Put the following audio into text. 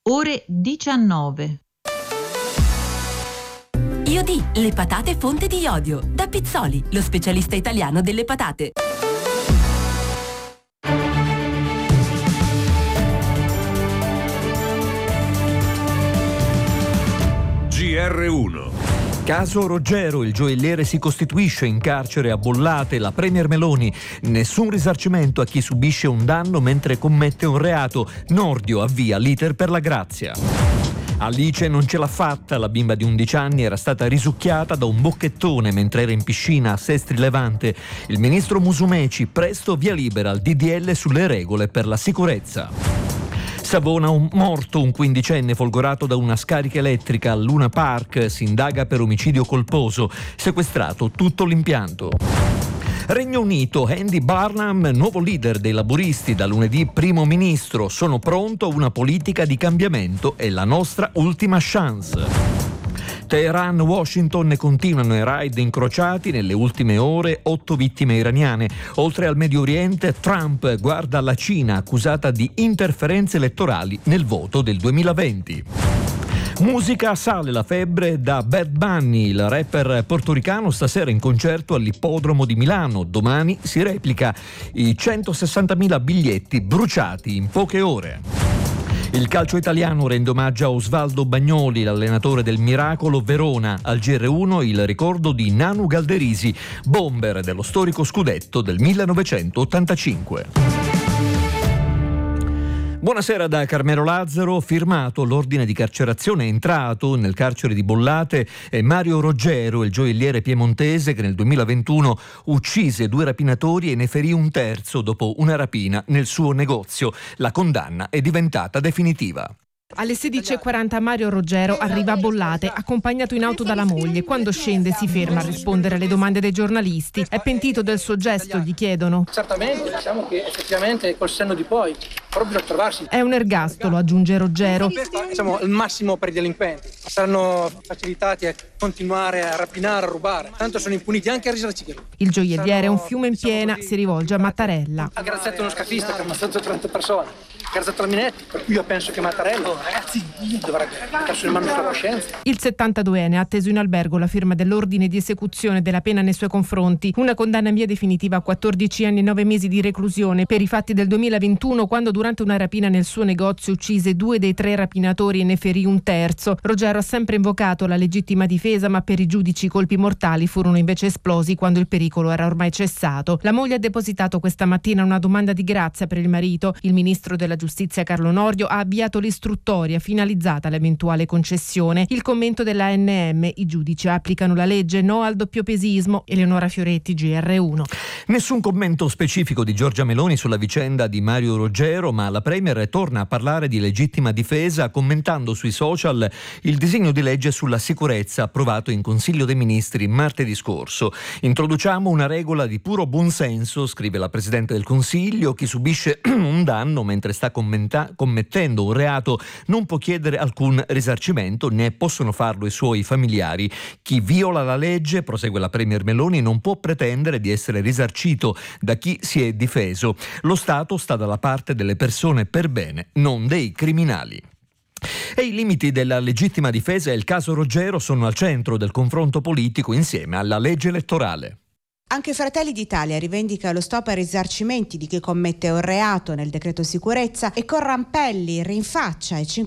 ore 19. Iodi, le patate fonte di iodio. Da Pizzoli, lo specialista italiano delle patate. GR1. Caso Roggero, il gioielliere si costituisce in carcere a Bollate, la premier Meloni. Nessun risarcimento a chi subisce un danno mentre commette un reato. Nordio avvia l'iter per la grazia. Alice non ce l'ha fatta, la bimba di 11 anni era stata risucchiata da un bocchettone mentre era in piscina a Sestri Levante. Il ministro Musumeci, presto via libera al DDL sulle regole per la sicurezza. Savona, morto un quindicenne folgorato da una scarica elettrica al Luna Park, si indaga per omicidio colposo, sequestrato tutto l'impianto. Regno Unito, Andy Burnham, nuovo leader dei laburisti, da lunedì primo ministro, sono pronto a una politica di cambiamento, è la nostra ultima chance. Teheran, Washington continuano i raid incrociati nelle ultime ore, 8 vittime iraniane. Oltre al Medio Oriente, Trump guarda la Cina accusata di interferenze elettorali nel voto del 2020. Musica, sale la febbre da Bad Bunny, il rapper portoricano stasera in concerto all'Ippodromo di Milano. Domani si replica i 160.000 biglietti bruciati in poche ore. Il calcio italiano rende omaggio a Osvaldo Bagnoli, l'allenatore del Miracolo Verona. Al GR1 il ricordo di Nanu Galderisi, bomber dello storico scudetto del 1985. Buonasera da Carmelo Lazzaro. Firmato l'ordine di carcerazione, è entrato nel carcere di Bollate Mario Roggero, il gioielliere piemontese che nel 2021 uccise 2 rapinatori e ne ferì un terzo dopo una rapina nel suo negozio. La condanna è diventata definitiva. Alle 16:40 Mario Roggero arriva a Bollate, accompagnato in auto dalla moglie. Quando scende si ferma a rispondere alle domande dei giornalisti. È pentito del suo gesto, gli chiedono. Certamente, diciamo che effettivamente col senno di poi, proprio per trovarsi. È un ergastolo, aggiunge Roggero. Diciamo il massimo per i delinquenti. Saranno facilitati a continuare a rapinare, a rubare. Tanto sono impuniti anche a risarcire. Il gioielliere è un fiume in piena, si rivolge a Mattarella. Ha graziato uno scafista che ha ammazzato 30 persone. Ha graziato la Minetti, per cui io penso che Mattarella, ragazzi, dovrebbe mettersi in mano sulla coscienza. Il 72enne ha atteso in albergo la firma dell'ordine di esecuzione della pena nei suoi confronti. Una condanna in via definitiva a 14 anni e 9 mesi di reclusione per i fatti del 2021, quando durante una rapina nel suo negozio uccise 2 dei 3 rapinatori e ne ferì un terzo. Roggero ha sempre invocato la legittima difesa, ma per i giudici i colpi mortali furono invece esplosi quando il pericolo era ormai cessato. La moglie ha depositato questa mattina una domanda di grazia per il marito. Il ministro della Giustizia Carlo Nordio ha avviato l'istruttoria finalizzata all'eventuale concessione. Il commento dell'ANM: i giudici applicano la legge, no al doppiopesismo. Eleonora Fioretti, GR1. Nessun commento specifico di Giorgia Meloni sulla vicenda di Mario Roggero, ma la Premier torna a parlare di legittima difesa commentando sui social il disegno di legge sulla sicurezza approvato in Consiglio dei Ministri martedì scorso. Introduciamo una regola di puro buonsenso, scrive la Presidente del Consiglio: chi subisce un danno mentre sta commettendo un reato non può chiedere alcun risarcimento, né possono farlo i suoi familiari. Chi viola la legge, prosegue la Premier Meloni, non può pretendere di essere risarcito da chi si è difeso. Lo Stato sta dalla parte delle persone per bene, non dei criminali. E i limiti della legittima difesa e il caso Roggero sono al centro del confronto politico insieme alla legge elettorale. Anche Fratelli d'Italia rivendica lo stop ai risarcimenti di chi commette un reato nel decreto sicurezza e con Rampelli rinfaccia i